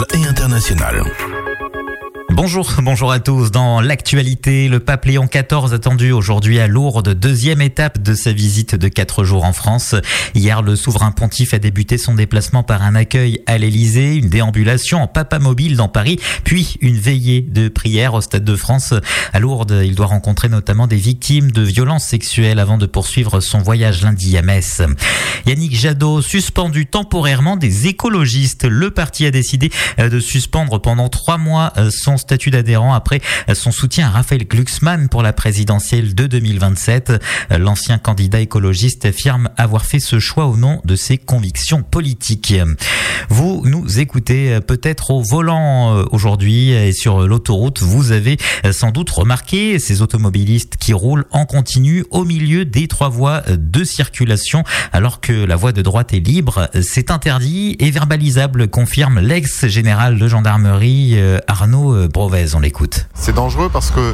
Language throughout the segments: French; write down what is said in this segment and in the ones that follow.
nationale et internationale. Bonjour à tous. Dans l'actualité, le pape Léon XIV attendu aujourd'hui à Lourdes, deuxième étape de sa visite de 4 jours en France. Hier, le souverain pontife a débuté son déplacement par un accueil à l'Élysée, une déambulation en papamobile dans Paris, puis une veillée de prière au Stade de France. À Lourdes, il doit rencontrer notamment des victimes de violences sexuelles avant de poursuivre son voyage lundi à Metz. Yannick Jadot, suspendu temporairement des écologistes. Le parti a décidé de suspendre pendant 3 mois son statut d'adhérent après son soutien à Raphaël Glucksmann pour la présidentielle de 2027. L'ancien candidat écologiste affirme avoir fait ce choix au nom de ses convictions politiques. Vous nous écoutez peut-être au volant aujourd'hui et sur l'autoroute. Vous avez sans doute remarqué ces automobilistes qui roulent en continu au milieu des 3 voies de circulation alors que la voie de droite est libre. C'est interdit et verbalisable, confirme l'ex-général de gendarmerie Arnaud Brovez. On l'écoute. C'est dangereux parce que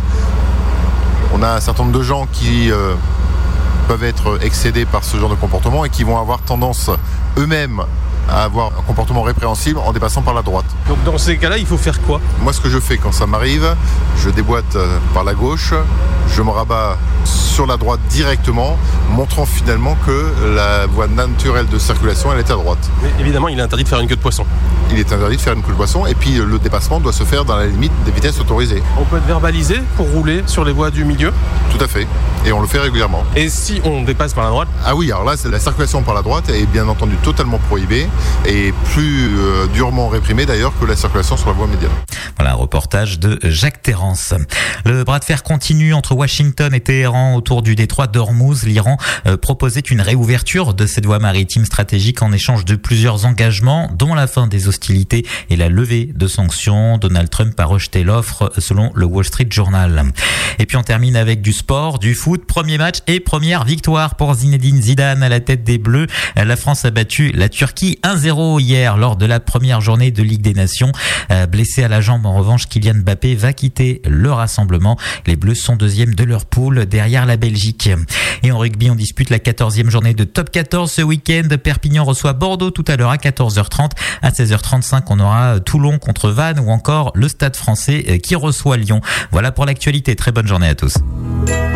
on a un certain nombre de gens qui peuvent être excédés par ce genre de comportement et qui vont avoir tendance eux-mêmes à avoir un comportement répréhensible en dépassant par la droite. Donc dans ces cas-là, il faut faire quoi ? Moi, ce que je fais quand ça m'arrive, je déboîte par la gauche, je me rabats sur la droite directement, montrant finalement que la voie naturelle de circulation, elle est à droite. Mais évidemment, il est interdit de faire une queue de poisson. Il est interdit de faire une queue de poisson et puis le dépassement doit se faire dans la limite des vitesses autorisées. On peut être verbalisé pour rouler sur les voies du milieu ? Tout à fait. Et on le fait régulièrement. Et si on dépasse par la droite ? Ah oui, alors là, la circulation par la droite est bien entendu totalement prohibée et plus durement réprimée d'ailleurs que la circulation sur la voie médiane. Voilà un reportage de Jacques Terrance. Le bras de fer continue entre Washington et Téhéran autour du détroit d'Ormuz. L'Iran proposait une réouverture de cette voie maritime stratégique en échange de plusieurs engagements, dont la fin des hostilités et la levée de sanctions. Donald Trump a rejeté l'offre selon le Wall Street Journal. Et puis on termine avec du sport, du foot. Premier match et première victoire pour Zinedine Zidane à la tête des Bleus. La France a battu la Turquie 1-0 hier lors de la première journée de Ligue des Nations. Blessé à la jambe, en revanche, Kylian Mbappé va quitter le rassemblement. Les Bleus sont deuxième de leur poule derrière la Belgique. Et en rugby, on dispute la 14e journée de Top 14 ce week-end. Perpignan reçoit Bordeaux tout à l'heure à 14h30. À 16h35, on aura Toulon contre Vannes ou encore le Stade français qui reçoit Lyon. Voilà pour l'actualité. Très bonne journée à tous.